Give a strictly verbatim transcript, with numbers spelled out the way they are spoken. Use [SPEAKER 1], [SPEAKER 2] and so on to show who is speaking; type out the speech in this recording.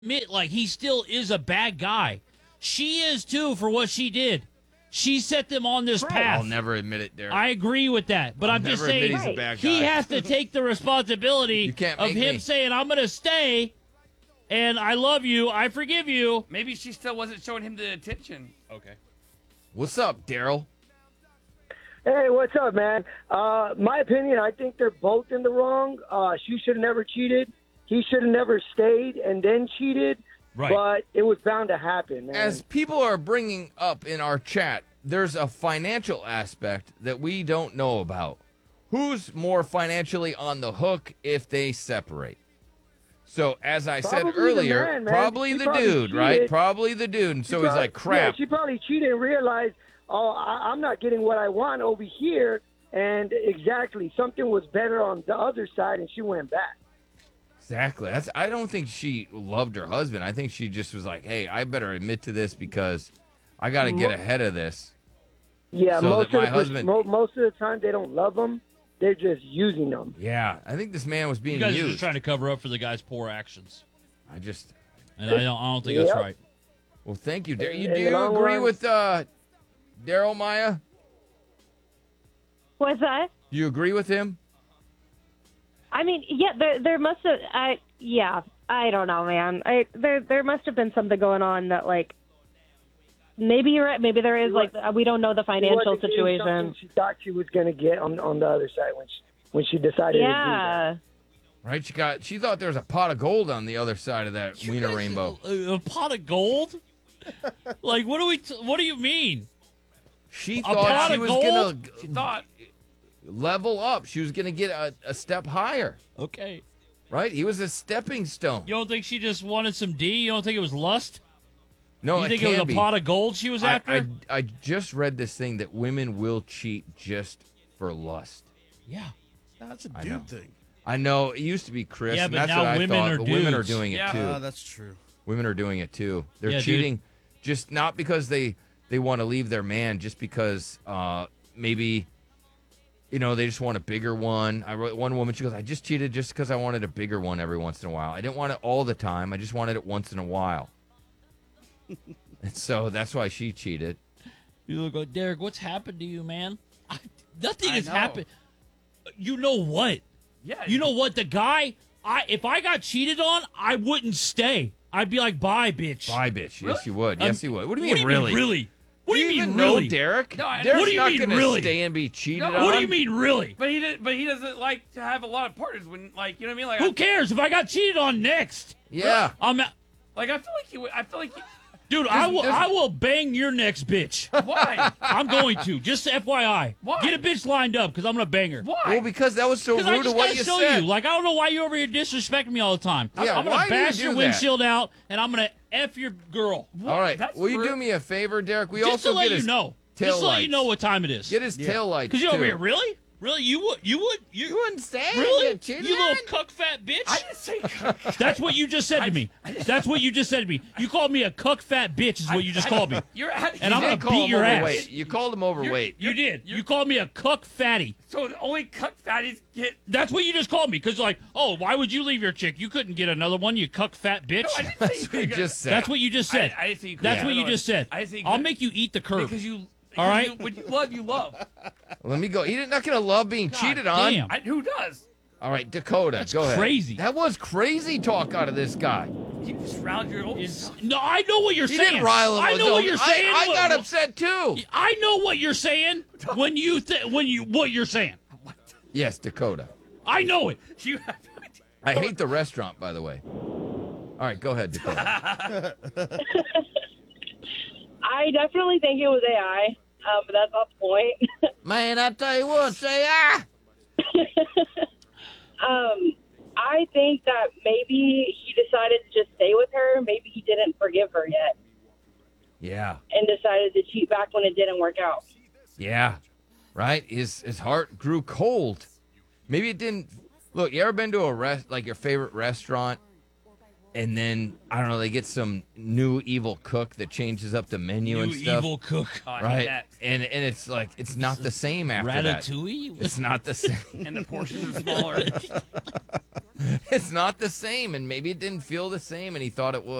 [SPEAKER 1] admit, like, he still is a bad guy. She is, too, for what she did. She set them on this
[SPEAKER 2] Right.
[SPEAKER 1] path.
[SPEAKER 3] I'll never admit it, Derek.
[SPEAKER 1] I agree with that. But
[SPEAKER 3] I'll
[SPEAKER 1] I'm just
[SPEAKER 3] never admit
[SPEAKER 1] saying
[SPEAKER 3] he's a bad
[SPEAKER 1] he
[SPEAKER 3] guy.
[SPEAKER 1] has to take the responsibility
[SPEAKER 3] You can't
[SPEAKER 1] of
[SPEAKER 3] make
[SPEAKER 1] him
[SPEAKER 3] me.
[SPEAKER 1] saying, I'm going to stay, and I love you, I forgive you.
[SPEAKER 2] Maybe she still wasn't showing him the attention. Okay.
[SPEAKER 3] What's up, Daryl?
[SPEAKER 4] Hey, what's up, man? Uh, my opinion, I think they're both in the wrong. Uh, she should have never cheated. He should have never stayed and then cheated.
[SPEAKER 1] Right.
[SPEAKER 4] But it was bound to happen, man.
[SPEAKER 3] As people are bringing up in our chat, there's a financial aspect that we don't know about. Who's more financially on the hook if they separate? So, as I said
[SPEAKER 4] Probably the
[SPEAKER 3] earlier,
[SPEAKER 4] man, man.
[SPEAKER 3] probably
[SPEAKER 4] She
[SPEAKER 3] the
[SPEAKER 4] probably
[SPEAKER 3] dude, right?
[SPEAKER 4] cheated.
[SPEAKER 3] Probably the dude. And so
[SPEAKER 4] She
[SPEAKER 3] he's
[SPEAKER 4] probably-
[SPEAKER 3] like, crap.
[SPEAKER 4] Yeah, she probably cheated and realized, oh, I, I'm not getting what I want over here. And exactly, something was better on the other side, and she went back.
[SPEAKER 3] Exactly. That's. I don't think she loved her husband. I think she just was like, hey, I better admit to this because I got to get
[SPEAKER 4] Mo-
[SPEAKER 3] ahead of this.
[SPEAKER 4] Yeah,
[SPEAKER 3] So
[SPEAKER 4] most
[SPEAKER 3] that
[SPEAKER 4] of
[SPEAKER 3] my
[SPEAKER 4] the
[SPEAKER 3] husband-
[SPEAKER 4] mo- most of the time they don't love them; they're just using them.
[SPEAKER 3] Yeah, I think this man was
[SPEAKER 1] You
[SPEAKER 3] being
[SPEAKER 1] guys are
[SPEAKER 3] used.
[SPEAKER 1] just trying to cover up for the guy's poor actions.
[SPEAKER 3] I just.
[SPEAKER 1] And I don't, I don't think
[SPEAKER 4] Yep.
[SPEAKER 1] that's right.
[SPEAKER 3] Well, thank you. Dar- you
[SPEAKER 4] In
[SPEAKER 3] do
[SPEAKER 4] the
[SPEAKER 3] you
[SPEAKER 4] long
[SPEAKER 3] agree
[SPEAKER 4] run-
[SPEAKER 3] with uh, Daryl Maya?
[SPEAKER 5] What's that?
[SPEAKER 3] Do you agree with him?
[SPEAKER 5] I mean, yeah, there there must have. I yeah, I don't know, man. I there there must have been something going on that like. Maybe you're right. Maybe there is like we don't know the
[SPEAKER 4] She
[SPEAKER 5] financial
[SPEAKER 4] wasn't getting
[SPEAKER 5] situation.
[SPEAKER 4] something she thought she was going to get on on the other side when she when she decided to do that.
[SPEAKER 5] Yeah.
[SPEAKER 3] Right? She got. She thought there was a pot of gold on the other side of that
[SPEAKER 1] You
[SPEAKER 3] wiener
[SPEAKER 1] guys-
[SPEAKER 3] rainbow.
[SPEAKER 1] A, a pot of gold? Like, what do we? T- what do you mean?
[SPEAKER 3] She
[SPEAKER 1] pot
[SPEAKER 3] thought she
[SPEAKER 1] of
[SPEAKER 3] was
[SPEAKER 1] gold?
[SPEAKER 3] gonna
[SPEAKER 2] She thought.
[SPEAKER 3] level up. She was gonna get a, a step higher.
[SPEAKER 1] Okay.
[SPEAKER 3] Right? He was a stepping stone.
[SPEAKER 1] You don't think she just wanted some D? You don't think it was lust?
[SPEAKER 3] No,
[SPEAKER 1] you
[SPEAKER 3] it
[SPEAKER 1] think
[SPEAKER 3] can
[SPEAKER 1] it was a
[SPEAKER 3] be.
[SPEAKER 1] pot of gold she was
[SPEAKER 3] I,
[SPEAKER 1] after?
[SPEAKER 3] I, I just read this thing that women will cheat just for lust.
[SPEAKER 1] yeah.
[SPEAKER 6] That's a
[SPEAKER 3] I know.
[SPEAKER 6] dude thing.
[SPEAKER 3] I know it used to be Chris,
[SPEAKER 1] Yeah,
[SPEAKER 3] and
[SPEAKER 1] but
[SPEAKER 3] that's
[SPEAKER 1] now
[SPEAKER 3] what I
[SPEAKER 1] women
[SPEAKER 3] thought.
[SPEAKER 1] are
[SPEAKER 3] But women are
[SPEAKER 1] dudes.
[SPEAKER 3] doing it
[SPEAKER 2] Yeah.
[SPEAKER 3] too.
[SPEAKER 6] Uh, that's true.
[SPEAKER 3] Women are doing it too. They're
[SPEAKER 1] Yeah, dude.
[SPEAKER 3] cheating, just not because they they want to leave their man, just because uh, maybe, you know, they just want a bigger one. I wrote one woman. She goes, "I just cheated just because I wanted a bigger one every once in a while. I didn't want it all the time. I just wanted it once in a while." And so that's why she cheated.
[SPEAKER 1] You look like, Derek, what's happened to you, man? I, nothing
[SPEAKER 2] I
[SPEAKER 1] has
[SPEAKER 2] know.
[SPEAKER 1] happened. You know what?
[SPEAKER 2] Yeah.
[SPEAKER 1] You know what? The guy, I if I got cheated on, I wouldn't stay. I'd be like, bye, bitch.
[SPEAKER 3] Bye, bitch.
[SPEAKER 2] Really?
[SPEAKER 3] Yes, you would.
[SPEAKER 1] Um,
[SPEAKER 3] Yes, you would. What do you
[SPEAKER 1] what
[SPEAKER 3] mean,
[SPEAKER 1] do you
[SPEAKER 3] really?
[SPEAKER 1] mean, really? What do you,
[SPEAKER 3] even
[SPEAKER 1] mean,
[SPEAKER 3] know
[SPEAKER 1] really?
[SPEAKER 3] Derek?
[SPEAKER 2] No, I-
[SPEAKER 3] Derek's
[SPEAKER 1] What do you
[SPEAKER 3] not
[SPEAKER 1] mean,
[SPEAKER 3] gonna
[SPEAKER 1] really?
[SPEAKER 3] stay and be cheated
[SPEAKER 2] No,
[SPEAKER 3] on.
[SPEAKER 1] What do you mean, really?
[SPEAKER 2] But he did, but he doesn't like to have a lot of partners when, like, you know what I mean? Like,
[SPEAKER 1] Who
[SPEAKER 2] I,
[SPEAKER 1] cares if I got cheated on next?
[SPEAKER 3] Yeah.
[SPEAKER 1] I'm,
[SPEAKER 2] like I feel like he would. I feel like he,
[SPEAKER 1] dude. I will.
[SPEAKER 2] there's-
[SPEAKER 1] I will bang your next bitch.
[SPEAKER 2] why?
[SPEAKER 1] I'm going to. Just F Y I.
[SPEAKER 2] Why?
[SPEAKER 1] Get a bitch lined up because I'm gonna bang her.
[SPEAKER 2] Why?
[SPEAKER 3] Well, because that was so
[SPEAKER 1] Because I
[SPEAKER 3] rude
[SPEAKER 1] just
[SPEAKER 3] of what
[SPEAKER 1] gotta
[SPEAKER 3] you
[SPEAKER 1] show
[SPEAKER 3] said.
[SPEAKER 1] you. Like, I don't know why you're over here disrespecting me all the time.
[SPEAKER 3] Yeah,
[SPEAKER 1] I'm
[SPEAKER 3] why
[SPEAKER 1] gonna
[SPEAKER 3] do you
[SPEAKER 1] bash
[SPEAKER 3] do
[SPEAKER 1] your
[SPEAKER 3] that?
[SPEAKER 1] windshield out, and I'm gonna F your girl.
[SPEAKER 3] All right.
[SPEAKER 2] That's
[SPEAKER 3] Will you
[SPEAKER 2] rude.
[SPEAKER 3] do me a favor, Derek? We
[SPEAKER 1] Just
[SPEAKER 3] also
[SPEAKER 1] to let
[SPEAKER 3] get
[SPEAKER 1] you
[SPEAKER 3] his
[SPEAKER 1] know.
[SPEAKER 3] tail
[SPEAKER 1] Just to let you
[SPEAKER 3] lights.
[SPEAKER 1] know what time it is.
[SPEAKER 3] Get his tail lights.
[SPEAKER 1] Because you're over
[SPEAKER 3] too.
[SPEAKER 1] here, really? Really? You would? You would? You,
[SPEAKER 3] You wouldn't say it,
[SPEAKER 1] Really?
[SPEAKER 3] you cheated
[SPEAKER 1] You
[SPEAKER 3] on
[SPEAKER 1] little
[SPEAKER 3] it?
[SPEAKER 1] cuck fat bitch?
[SPEAKER 2] I didn't say.
[SPEAKER 1] That's what you just said to me. That's what you just said to me. You called me a cuck fat bitch is what you just called me.
[SPEAKER 2] You're at.
[SPEAKER 1] And
[SPEAKER 3] You
[SPEAKER 1] I'm
[SPEAKER 3] did
[SPEAKER 1] gonna
[SPEAKER 3] call
[SPEAKER 1] beat
[SPEAKER 3] him
[SPEAKER 1] your ass.
[SPEAKER 3] overweight. You called him overweight.
[SPEAKER 1] You did. You called me a cuck fatty.
[SPEAKER 2] So the only cuck fatties get.
[SPEAKER 1] That's what you just called me. Because, like, oh, why would you leave your chick? You couldn't get another one, you cuck fat bitch.
[SPEAKER 2] No, I didn't say
[SPEAKER 3] That's
[SPEAKER 2] you
[SPEAKER 3] what you
[SPEAKER 2] could
[SPEAKER 3] just said.
[SPEAKER 1] That's what you just said.
[SPEAKER 2] I, I didn't say you could.
[SPEAKER 1] That's
[SPEAKER 2] Yeah.
[SPEAKER 1] what you
[SPEAKER 2] No,
[SPEAKER 1] just said.
[SPEAKER 2] I didn't say you
[SPEAKER 1] I'll
[SPEAKER 2] could.
[SPEAKER 1] make you eat the curb.
[SPEAKER 2] Because you.
[SPEAKER 1] All
[SPEAKER 2] because
[SPEAKER 1] right?
[SPEAKER 2] You, when you love, you love.
[SPEAKER 3] Let me go. You're not going to love being cheated on.
[SPEAKER 1] damn.
[SPEAKER 2] I, who does?
[SPEAKER 3] All right, Dakota, go ahead.
[SPEAKER 1] crazy.
[SPEAKER 3] That was crazy talk out of this guy.
[SPEAKER 2] You just riled your old.
[SPEAKER 1] It's- no, I know what you're
[SPEAKER 3] He
[SPEAKER 1] saying.
[SPEAKER 3] didn't rile him.
[SPEAKER 1] I know
[SPEAKER 3] though.
[SPEAKER 1] what you're saying.
[SPEAKER 3] I, I got
[SPEAKER 1] What-
[SPEAKER 3] upset too.
[SPEAKER 1] I know what you're saying when you th- when you what you're saying.
[SPEAKER 3] Yes, Dakota.
[SPEAKER 1] I know it.
[SPEAKER 2] You.
[SPEAKER 3] I hate the restaurant, by the way. All right, go ahead, Dakota.
[SPEAKER 7] I definitely think it was A I, um, but that's not the point.
[SPEAKER 3] Man, I tell you what, say ah.
[SPEAKER 7] um, I think that maybe he decided to just stay with her. Maybe he didn't forgive her yet
[SPEAKER 3] Yeah,
[SPEAKER 7] and decided to cheat back when it didn't work out.
[SPEAKER 3] yeah, right. His his heart grew cold. Maybe it didn't. Look, you ever been to a rest like your favorite restaurant, and then I don't know, they get some new evil cook that changes up the menu
[SPEAKER 1] You
[SPEAKER 3] and stuff,
[SPEAKER 1] evil cook.
[SPEAKER 2] Oh, I hate
[SPEAKER 3] right?
[SPEAKER 2] that.
[SPEAKER 3] And and it's like it's not the same after that.
[SPEAKER 1] Ratatouille?
[SPEAKER 3] It's not the same.
[SPEAKER 2] And the portions are smaller.
[SPEAKER 3] it's not the same, and maybe it didn't feel the same, and he thought it would.